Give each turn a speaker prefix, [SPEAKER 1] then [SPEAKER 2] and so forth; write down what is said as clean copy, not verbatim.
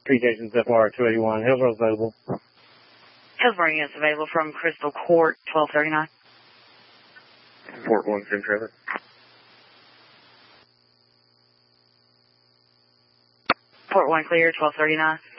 [SPEAKER 1] Appreciation FR 281. Hillsborough available.
[SPEAKER 2] Hillsborough units available from Crystal Court, 1239.
[SPEAKER 3] Port 1, Sim Trevor.
[SPEAKER 2] Port 1 clear, 1239.